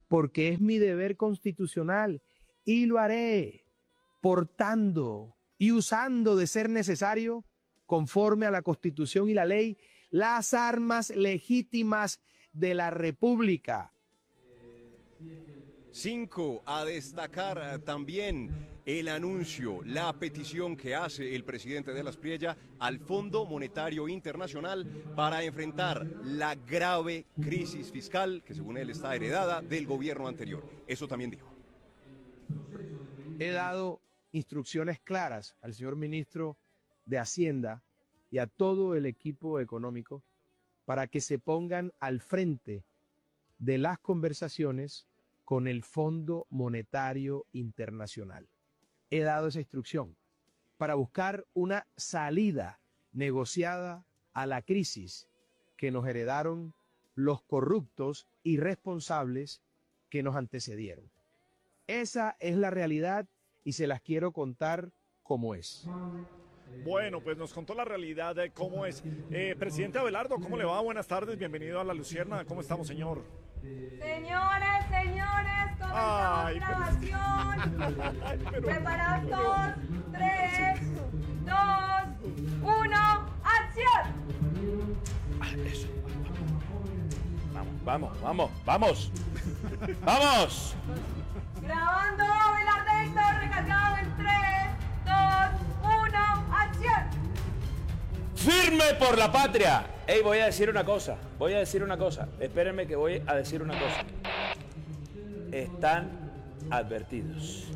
porque es mi deber constitucional y lo haré portando y usando de ser necesario, conforme a la Constitución y la ley, las armas legítimas de la República. 5. A destacar también el anuncio, la petición que hace el presidente de la Asprilla al Fondo Monetario Internacional para enfrentar la grave crisis fiscal que según él está heredada del gobierno anterior. Eso también dijo. He dado instrucciones claras al señor ministro de Hacienda y a todo el equipo económico para que se pongan al frente de las conversaciones con el Fondo Monetario Internacional. He dado esa instrucción para buscar una salida negociada a la crisis que nos heredaron los corruptos irresponsables que nos antecedieron. Esa es la realidad y se las quiero contar como es. Bueno, pues nos contó la realidad de cómo es. Presidente Abelardo, ¿cómo le va? Buenas tardes, bienvenido a La Lucierna. ¿Cómo estamos, señor? Señores, comenzamos grabación. Preparados, 2, 3, 2, 1, ¡acción! Eso. Vamos. ¡Vamos! Grabando, Abelardito, recargado en 3, 2, 1, ¡acción! ¡Firme por la patria! Ey, voy a decir una cosa. Espérenme que voy a decir una cosa. Están advertidos.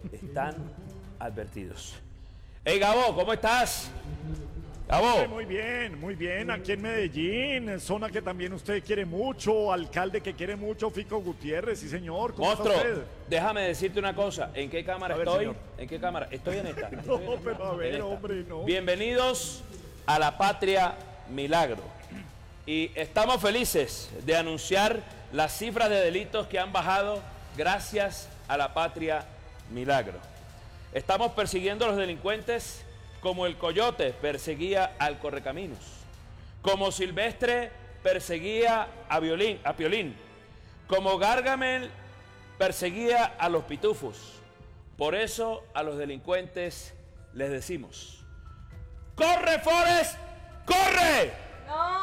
Ey, Gabo, ¿cómo estás? Gabo. Muy bien. Aquí en Medellín, zona que también usted quiere mucho, alcalde que quiere mucho, Fico Gutiérrez, sí señor. ¿Cómo Monstruo, está usted? déjame decirte una cosa. ¿En qué cámara ver, estoy? señor. ¿En qué cámara? Estoy en esta. No, pero a ver, hombre, no. Bienvenidos a la Patria Milagro. Y estamos felices de anunciar las cifras de delitos que han bajado gracias a la Patria Milagro. Estamos persiguiendo a los delincuentes como el coyote perseguía al correcaminos, como Silvestre perseguía a Piolín, como Gargamel perseguía a los pitufos. Por eso a los delincuentes les decimos: ¡corre, Forrest! ¡Corre! No,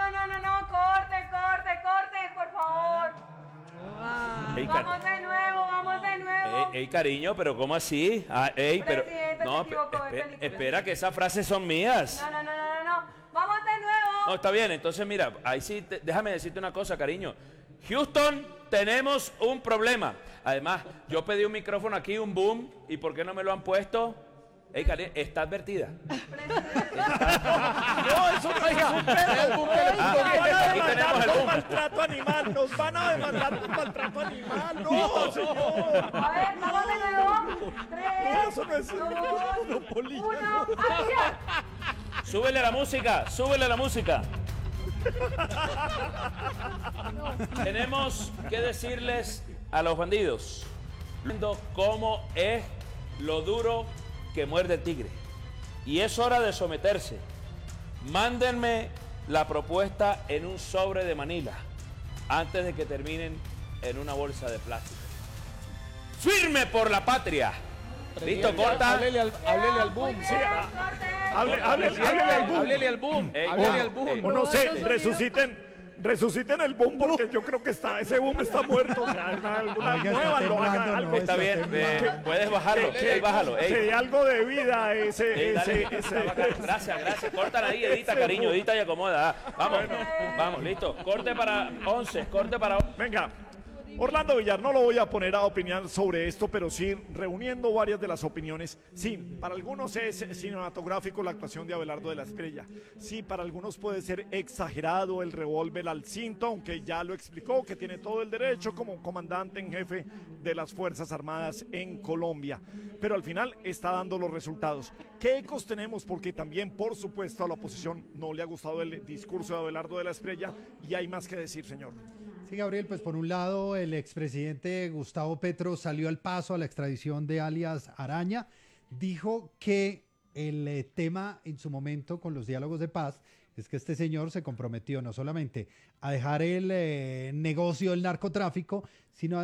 corte, por favor. Vamos de nuevo. Ey, cariño, pero ¿cómo así? Presidente, no, se equivocó, espera, que esas frases son mías. No. Vamos de nuevo. No, está bien, entonces mira, ahí sí, déjame decirte una cosa, cariño. Houston, tenemos un problema. Además, yo pedí un micrófono aquí, un boom, ¿y por qué no me lo han puesto? Ey, cariño, está advertida. No, eso no es un pedo. Aquí tenemos el boom. Maltrato animal, nos van a demandar por maltrato animal. No, señor. A ver, vamos de nuevo. 3, Eso no es 2, 1, acción. Súbele la música. Tenemos que decirles a los bandidos cómo es lo duro que muerde el tigre. Y es hora de someterse. Mándenme la propuesta en un sobre de Manila antes de que terminen en una bolsa de plástico. ¡Firme por la patria! ¿Listo, corta? Háblele al boom. Sí, háblele al boom. Háblele al boom. O no sé, resuciten el boom porque yo creo que ese boom está muerto. O sea, alguna nueva lo haga algo. Está bien, puedes bajarlo. Bájalo. Que algo de vida ese. Gracias. Córtala ahí, edita, cariño, edita y acomoda. Vamos, listo. Corte para 11. Venga. Orlando Villar, no lo voy a poner a opinar sobre esto, pero sí reuniendo varias de las opiniones. Sí, para algunos es cinematográfico la actuación de Abelardo de la Espriella. Sí, para algunos puede ser exagerado el revólver al cinto, aunque ya lo explicó que tiene todo el derecho como comandante en jefe de las Fuerzas Armadas en Colombia. Pero al final está dando los resultados. ¿Qué ecos tenemos? Porque también, por supuesto, a la oposición no le ha gustado el discurso de Abelardo de la Espriella y hay más que decir, señor. Sí, Gabriel, pues por un lado el expresidente Gustavo Petro salió al paso a la extradición de alias Araña, dijo que el tema en su momento con los diálogos de paz es que este señor se comprometió no solamente a dejar el negocio del narcotráfico, sino